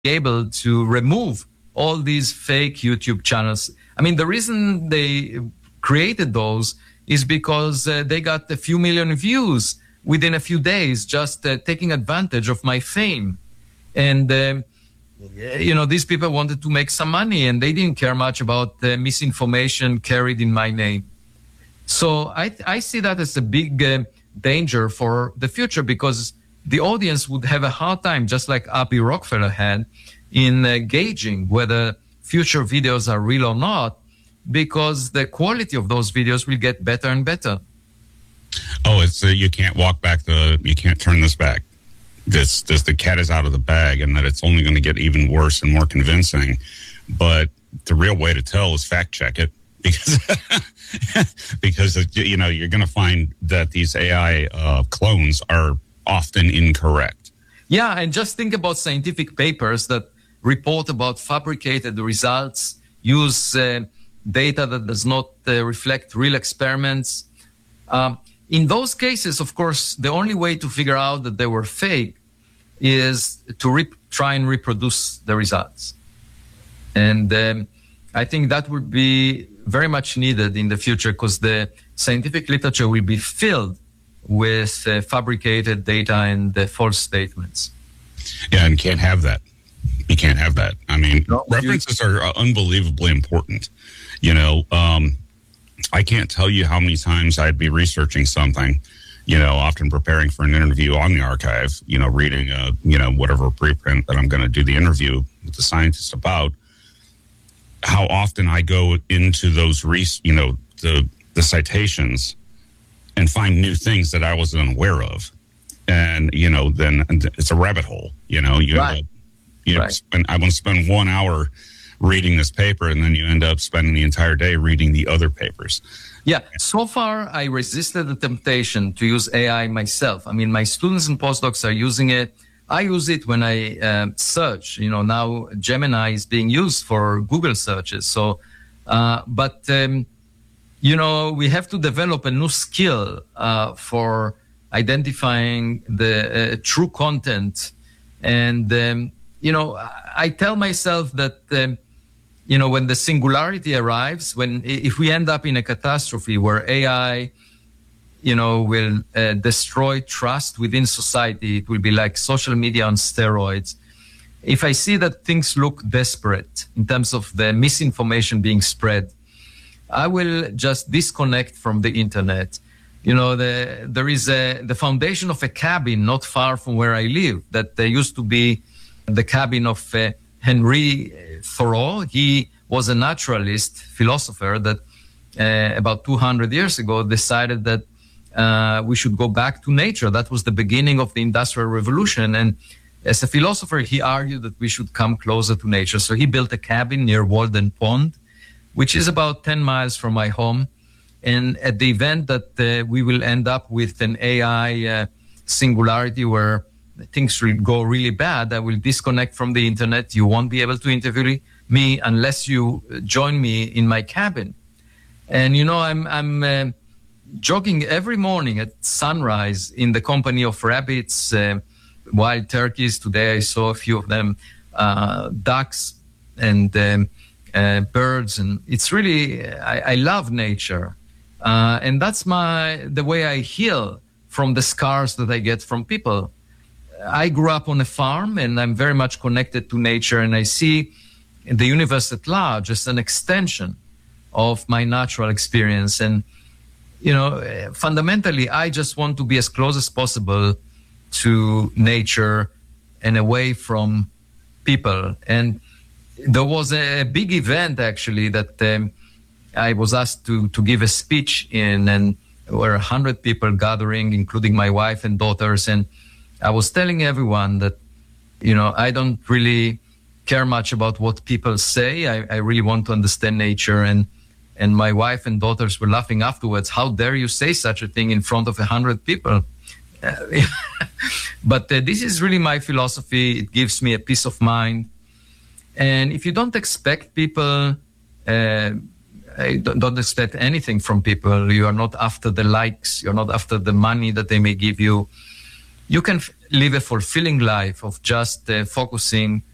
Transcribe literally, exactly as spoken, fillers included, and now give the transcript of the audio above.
able to remove all these fake YouTube channels. I mean, the reason they created those is because uh, they got a few million views within a few days, just uh, taking advantage of my fame. And, um, you know, these people wanted to make some money, and they didn't care much about the misinformation carried in my name. So I, I see that as a big uh, danger for the future, because the audience would have a hard time, just like Abby Rockefeller had, in uh, gauging whether future videos are real or not, because the quality of those videos will get better and better. Oh, it's uh, you can't walk back the, you can't turn this back. This, this, the cat is out of the bag, and that it's only going to get even worse and more convincing. But the real way to tell is fact check it, because because you know you're going to find that these A I uh, clones are often incorrect. Yeah, and just think about scientific papers that report about fabricated results, use uh, data that does not uh, reflect real experiments. Um, in those cases, of course, the only way to figure out that they were fake is to re- try and reproduce the results. And um, I think that would be very much needed in the future, because the scientific literature will be filled with uh, fabricated data and uh, false statements. Yeah, and can't have that. You can't have that. I mean, no, references you... are unbelievably important. You know, um, I can't tell you how many times I'd be researching something, you know, often preparing for an interview on the archive, you know, reading, a, you know, whatever preprint that I'm going to do the interview with the scientist about, how often I go into those, res- you know, the the citations and find new things that I wasn't aware of. And, you know, then it's a rabbit hole, you know, you, right. uh, you right. spend, I want to spend one hour reading this paper, and then you end up spending the entire day reading the other papers. Yeah, so far I resisted the temptation to use A I myself. I mean, my students and postdocs are using it. I use it when I uh, search. You know, now Gemini is being used for Google searches. So, uh, but, um, you know, we have to develop a new skill uh, for identifying the uh, true content. And, um, you know, I tell myself that, um, you know, when the singularity arrives, when if we end up in a catastrophe where A I, you know, will uh, destroy trust within society, it will be like social media on steroids. If I see that things look desperate in terms of the misinformation being spread, I will just disconnect from the internet. You know, the, there is a, the foundation of a cabin not far from where I live that there used to be the cabin of uh, Henry Thoreau. He was a naturalist, philosopher that uh, about two hundred years ago decided that uh, we should go back to nature. That was the beginning of the Industrial Revolution. And as a philosopher, he argued that we should come closer to nature. So he built a cabin near Walden Pond, which is about ten miles from my home. And at the event that uh, we will end up with an A I uh, singularity where things will go really bad, I will disconnect from the internet. You won't be able to interview me unless you join me in my cabin. And, you know, I'm, I'm uh, jogging every morning at sunrise in the company of rabbits, uh, wild turkeys. Today I saw a few of them, uh, ducks and um, uh, birds. And it's really, I, I love nature. Uh, and that's my the way I heal from the scars that I get from people. I grew up on a farm, and I'm very much connected to nature, and I see the universe at large as an extension of my natural experience. And, you know, fundamentally, I just want to be as close as possible to nature and away from people. And there was a big event, actually, that um, I was asked to, to give a speech in, and there were one hundred people gathering, including my wife and daughters. And I was telling everyone that, you know, I don't really care much about what people say. I, I really want to understand nature. And and my wife and daughters were laughing afterwards. How dare you say such a thing in front of a hundred people? Uh, but uh, this is really my philosophy. It gives me a peace of mind. And if you don't expect people, uh, I don't, don't expect anything from people. You are not after the likes. You're not after the money that they may give you. You can f- live a fulfilling life of just uh, focusing